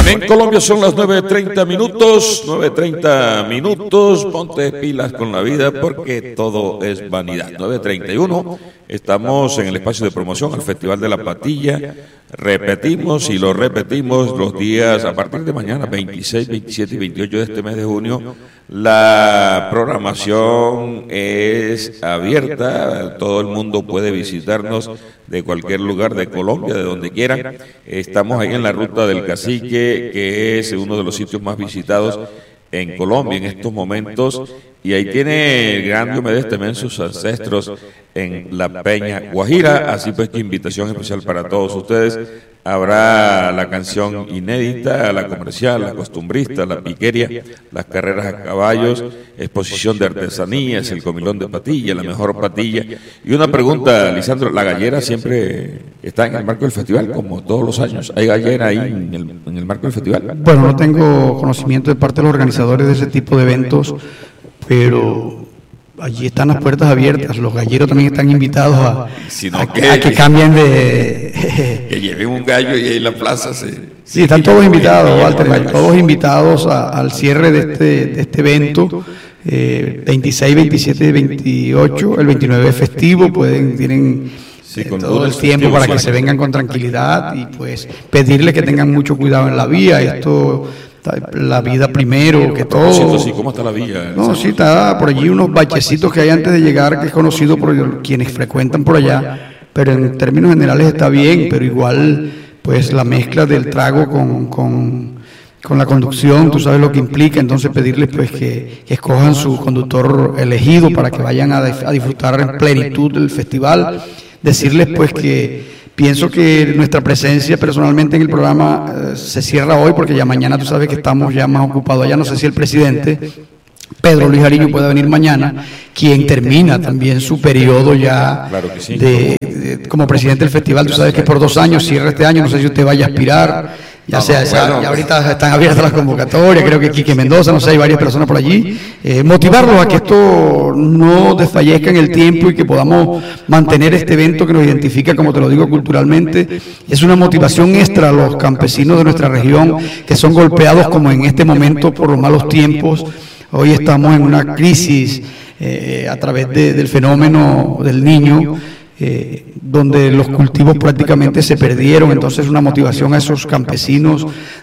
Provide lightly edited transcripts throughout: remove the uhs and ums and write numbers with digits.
en Colombia son las 9:30 minutos, 9:30 minutos, ponte pilas con la vida porque todo es vanidad. 9:31, estamos en el espacio de promoción al Festival de la Patilla. Repetimos y lo repetimos los días a partir de mañana, 26, 27 y 28 de este mes de junio. La programación es abierta, todo el mundo puede visitarnos de cualquier lugar de Colombia, de donde quiera. Estamos ahí en la Ruta del Cacique, que es uno de los sitios más visitados en Colombia en estos momentos, y ahí tiene el gran Diomedes también sus ancestros en la Peña Guajira, así pues que invitación especial para todos ustedes. Habrá la canción inédita, la comercial, la costumbrista, la piquería, las carreras a caballos, exposición de artesanías, el comilón de patilla, la mejor patilla. Y una pregunta, Lisandro, ¿la gallera siempre está en el marco del festival, como todos los años? ¿Hay gallera ahí en el marco del festival? Bueno, no tengo conocimiento de parte de los organizadores de ese tipo de eventos, pero allí están las puertas abiertas. Los galleros también están invitados a que cambien de... que lleven un gallo y ahí en la plaza se... Sí, están todos invitados, Walter, todos invitados al cierre de este evento. 26, 27 y 28, el 29 es festivo, tienen todo el tiempo para que se vengan con tranquilidad y pues pedirles que tengan mucho cuidado en la vía. La vida primero que todo. Sí, ¿cómo está la vía? No, sí, está por allí unos bachecitos que hay antes de llegar, que es conocido por quienes frecuentan por allá, pero en términos generales está bien, pero igual pues la mezcla del trago con la conducción, tú sabes lo que implica, entonces pedirles pues que escojan su conductor elegido para que vayan a disfrutar en plenitud del festival. Decirles pues que pienso que nuestra presencia personalmente en el programa se cierra hoy, porque ya mañana tú sabes que estamos ya más ocupados allá. No sé si el presidente Pedro Luis Ariño pueda venir mañana, quien termina también su periodo ya como presidente del festival. Tú sabes que por 2 años, cierra este año, no sé si usted vaya a aspirar. Ya ahorita están abiertas las convocatorias, creo que Quique Mendoza, no sé, hay varias personas por allí. Motivarlos a que esto no desfallezca en el tiempo y que podamos mantener este evento que nos identifica, como te lo digo, culturalmente. Es una motivación extra a los campesinos de nuestra región que son golpeados como en este momento por los malos tiempos. Hoy estamos en una crisis a través del fenómeno del Niño, donde los cultivos prácticamente se perdieron. Entonces una motivación a esos campesinos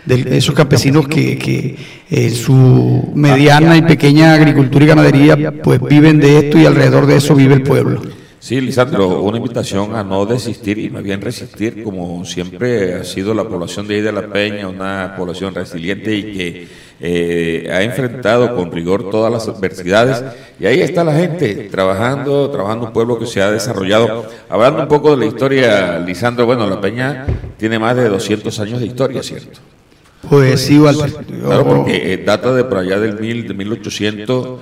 que su mediana y pequeña agricultura y ganadería pues viven de esto, y alrededor de eso vive el pueblo. Sí, Lisandro, una invitación a no desistir y más bien resistir, como siempre ha sido la población de ahí de La Peña, una población resiliente y que ha enfrentado con rigor todas las adversidades, y ahí está la gente trabajando un pueblo que se ha desarrollado. Hablando un poco de la historia, Lisandro, bueno, La Peña tiene más de 200 años de historia, ¿cierto? Pues sí, Walter. Claro, porque data de por allá de 1800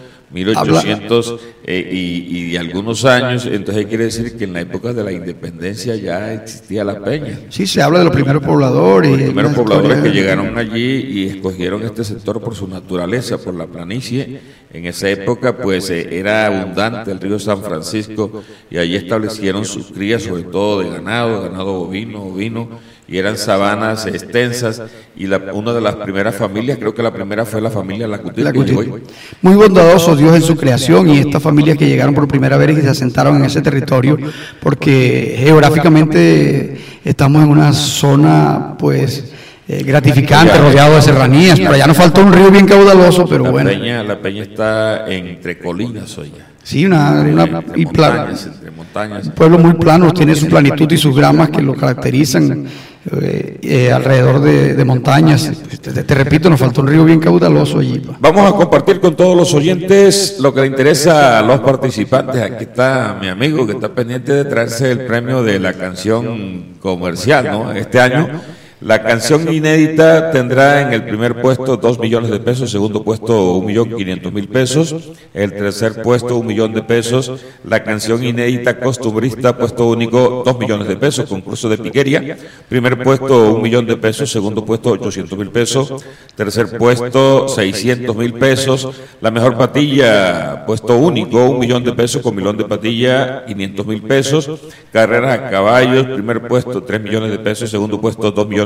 y algunos años. Entonces quiere decir que en la época de la independencia ya existía La Peña. Sí, se habla de los primeros pobladores. Los primeros pobladores que llegaron allí y escogieron este sector por su naturaleza, por la planicie. En esa época pues era abundante el río San Francisco, y allí establecieron sus crías, sobre todo de ganado bovino, y eran sabanas extensas, y una de las primeras familias, creo que la primera fue la familia Lacutil. Muy bondadoso Dios en su creación, y estas familias que llegaron por primera vez y que se asentaron en ese territorio, porque geográficamente estamos en una zona pues gratificante, rodeado de serranías. Por allá nos faltó un río bien caudaloso, pero bueno. La Peña está entre colinas, oye. Sí, entre montañas. Un pueblo muy plano, tiene su planitud y sus gramas que lo caracterizan, alrededor de montañas. Te repito, nos faltó un río bien caudaloso allí. Vamos a compartir con todos los oyentes lo que le interesa a los participantes. Aquí está mi amigo que está pendiente de traerse el premio de la canción comercial, ¿no? Este año. La canción inédita tendrá en el primer puesto 2 millones de pesos, segundo puesto 1.500.000 pesos, el tercer puesto 1 millón de pesos, la canción inédita costumbrista, puesto único 2 millones de pesos, concurso de piquería, primer puesto 1 millón de pesos, segundo puesto 800.000 pesos, tercer puesto 600.000 pesos, la mejor patilla, puesto único 1 millón de pesos, con milón de patilla 500.000 pesos, carreras a caballos, primer puesto 3 millones de pesos, segundo puesto 2 millones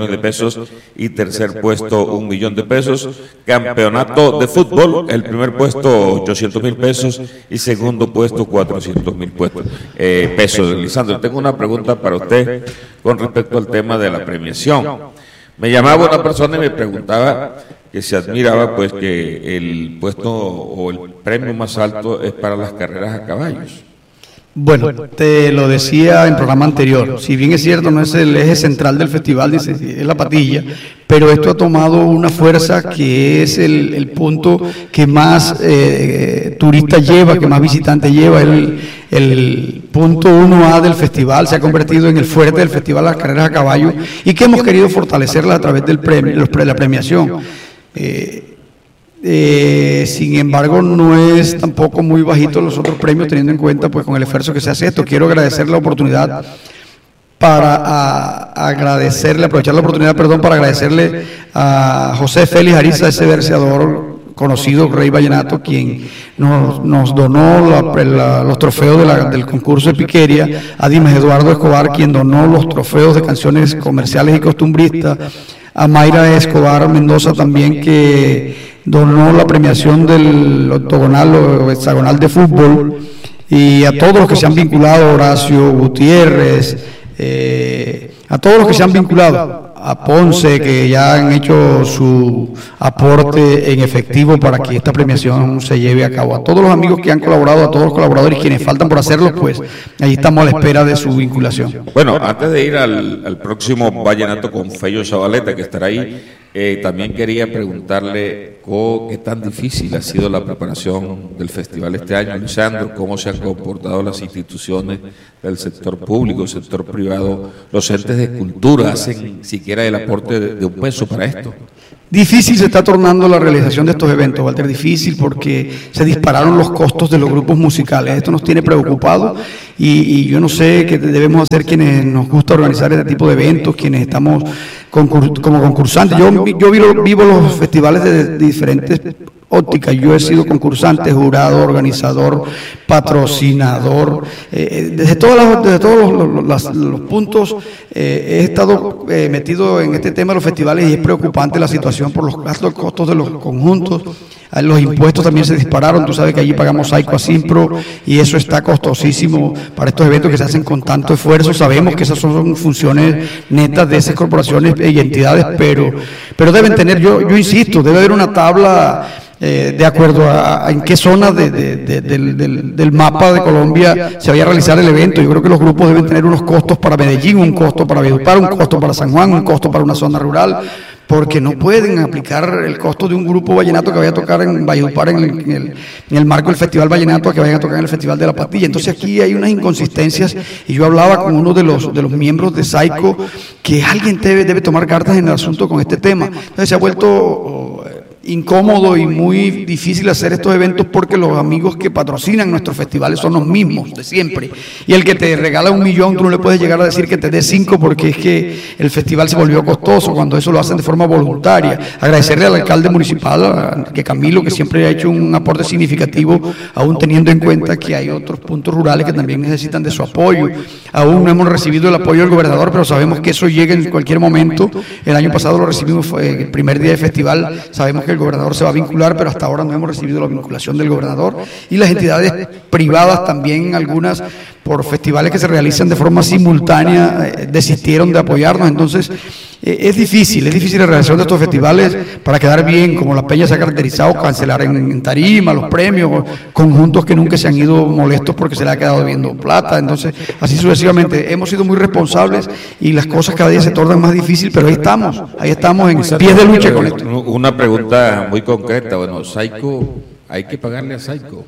millones de pesos y tercer puesto 1 millón de pesos. Campeonato de fútbol, el primer puesto 800.000 pesos y segundo puesto 400.000 pesos. Lisandro, tengo una pregunta para usted con respecto al tema de la premiación. Me llamaba una persona y me preguntaba que se admiraba pues que el puesto o el premio más alto es para las carreras a caballos. Bueno, te lo decía en programa anterior, si bien es cierto no es el eje central del festival, dice, es la patilla, pero esto ha tomado una fuerza que es el punto que más turistas lleva, que más visitantes lleva, el punto 1A del festival, se ha convertido en el fuerte del festival de las carreras a caballo y que hemos querido fortalecerla a través del premio, la premiación. Sin embargo, no es tampoco muy bajito los otros premios, teniendo en cuenta pues con el esfuerzo que se hace esto. Quiero agradecer la oportunidad para aprovechar la oportunidad, para agradecerle a José Félix Ariza, ese verseador conocido, Rey Vallenato, quien nos donó los trofeos del concurso de piquería, a Dimas Eduardo Escobar, quien donó los trofeos de canciones comerciales y costumbristas, a Mayra Escobar Mendoza también, que donó la premiación del octogonal o hexagonal de fútbol, y a todos los que se han vinculado, Horacio Gutiérrez, a todos los que se han vinculado, a Ponce, que ya han hecho su aporte en efectivo para que esta premiación se lleve a cabo, a todos los amigos que han colaborado, a todos los colaboradores, quienes faltan por hacerlo, pues ahí estamos a la espera de su vinculación. Bueno, antes de ir al próximo vallenato con Fello Zabaleta, que estará ahí, también quería preguntarle qué tan difícil ha sido la preparación del festival este año, Lisandro, cómo se han comportado las instituciones del sector público, sector privado, los entes de cultura, hacen siquiera el aporte de un peso para esto. Difícil se está tornando la realización de estos eventos, Walter, difícil porque se dispararon los costos de los grupos musicales. Esto nos tiene preocupados y yo no sé qué debemos hacer quienes nos gusta organizar este tipo de eventos, quienes estamos como concursantes. Yo vivo los festivales de diferentes ópticas. Yo he sido concursante, jurado, organizador, patrocinador, desde todos los puntos he estado metido en este tema de los festivales y es preocupante la situación por los gastos, costos de los conjuntos. Los impuestos también se dispararon, tú sabes que allí pagamos SAICO a Simpro y eso está costosísimo para estos eventos que se hacen con tanto esfuerzo. Sabemos que esas son funciones netas de esas corporaciones y entidades, pero deben tener, yo insisto, debe haber una tabla de acuerdo a en qué zona del mapa de Colombia se vaya a realizar el evento. Yo creo que los grupos deben tener unos costos para Medellín, un costo para Valledupar, un costo para San Juan, un costo para una zona rural, porque no pueden aplicar el costo de un grupo vallenato que vaya a tocar en Valledupar en el marco del Festival Vallenato a que vayan a tocar en el Festival de la Patilla. Entonces aquí hay unas inconsistencias y yo hablaba con uno de los miembros de SAICO que alguien debe tomar cartas en el asunto con este tema. Entonces se ha vuelto incómodo y muy difícil hacer estos eventos porque los amigos que patrocinan nuestros festivales son los mismos de siempre, y el que te regala 1 millón tú no le puedes llegar a decir que te dé 5 porque es que el festival se volvió costoso cuando eso lo hacen de forma voluntaria. Agradecerle al alcalde municipal, que Camilo, que siempre ha hecho un aporte significativo, aún teniendo en cuenta que hay otros puntos rurales que también necesitan de su apoyo. Aún no hemos recibido el apoyo del gobernador, pero sabemos que eso llega en cualquier momento. El año pasado lo recibimos, el primer día de festival, sabemos que el gobernador se va a vincular, pero hasta ahora no hemos recibido la vinculación del gobernador, y las entidades privadas también, algunas por festivales que se realizan de forma simultánea, desistieron de apoyarnos. Entonces es difícil la realización de estos festivales para quedar bien, como la Peña se ha caracterizado, cancelar en tarima los premios, conjuntos que nunca se han ido molestos porque se le ha quedado viendo plata. Entonces así sucesivamente hemos sido muy responsables y las cosas cada día se tornan más difíciles, pero ahí estamos en pies de lucha con esto. Una pregunta muy concreta, bueno, SAICO, hay que pagarle a SAICO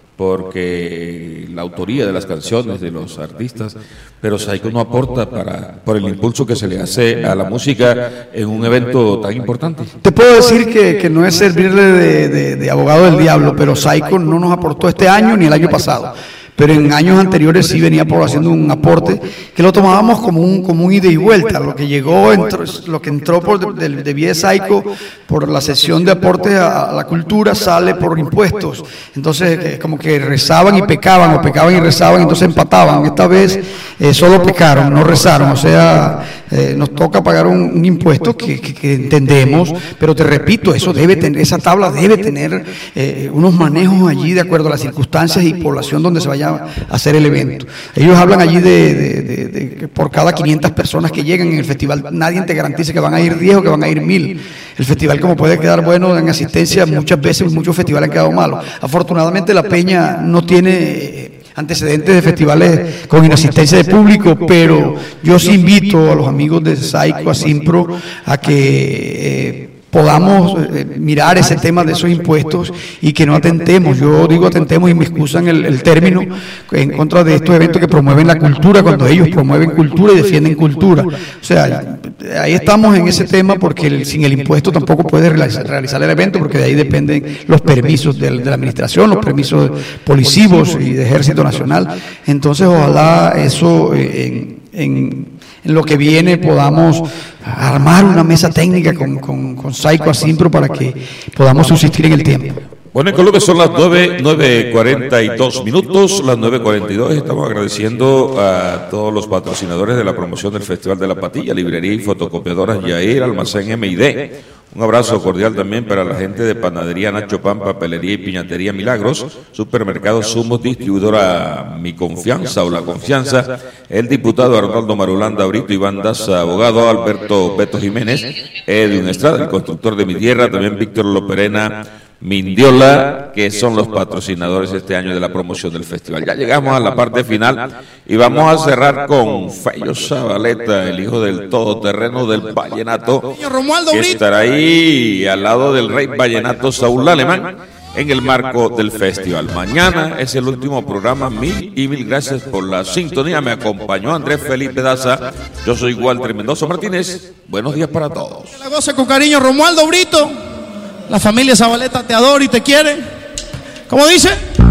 porque la autoría de las canciones de los artistas, pero SAICO no aporta por el impulso que se le hace a la música en un evento tan importante. Te puedo decir que no es servirle de abogado del diablo, pero SAICO no nos aportó este año ni el año pasado. pero en años anteriores sí venía haciendo un aporte que lo tomábamos como un ida y vuelta. Lo que llegó, lo que entró de vía de SAICO por la sesión de aportes a la cultura sale por impuestos. Entonces como que rezaban y pecaban, o pecaban y rezaban, entonces empataban. Esta vez solo pecaron, no rezaron, o sea, nos toca pagar un impuesto que entendemos, pero te repito, eso debe tener, esa tabla debe tener unos manejos allí de acuerdo a las circunstancias y población donde se vaya a hacer el evento. Ellos hablan allí de que por cada 500 personas que llegan en el festival, nadie te garantiza que van a ir 10 o que van a ir 1000. El festival, como puede quedar bueno en asistencia, muchas veces muchos festivales han quedado malos. Afortunadamente la Peña no tiene antecedentes de festivales con inasistencia de público, pero yo sí invito a los amigos de SAICO, a Simpro, a que podamos mirar ese tema de esos impuestos y que no atentemos, yo digo atentemos y me excusan el término, en contra de estos eventos que promueven la cultura, cuando ellos promueven cultura y defienden cultura. O sea, ahí estamos en ese tema, porque sin el impuesto tampoco puedes realizar el evento, porque de ahí dependen los permisos de la administración, los permisos policivos y de Ejército Nacional. Entonces ojalá eso en lo que viene podamos armar una mesa técnica con SAICO, Asimpro, para que podamos subsistir en el tiempo. Bueno, en Colombia son las 9:42 minutos, las 9:42. Estamos agradeciendo a todos los patrocinadores de la promoción del Festival de la Patilla, Librería y Fotocopiadoras Yair, Almacén M&D. Un abrazo cordial también para la gente de Panadería Nacho Pan, Papelería y Piñatería Milagros, Supermercado Sumos, distribuidora Mi Confianza o La Confianza, el diputado Arnoldo Marulanda Brito, Iván Daza, abogado Alberto Beto Jiménez, Edwin Estrada, el constructor de Mi Tierra, también Víctor Loperena Mindiola, que son los patrocinadores este año de la promoción del festival. Ya llegamos a la parte final y vamos a cerrar con Fello Zabaleta, el hijo del todoterreno del vallenato, que estará ahí al lado del rey vallenato Saúl Alemán en el marco del festival. Mañana es el último programa. Mil gracias por la sintonía. Me acompañó Andrés Felipe Daza. Yo soy Walter Mendoza Martínez. Buenos días para todos. Que la goce con cariño Romualdo Brito. La familia Zabaleta te adora y te quiere. ¿Cómo dice?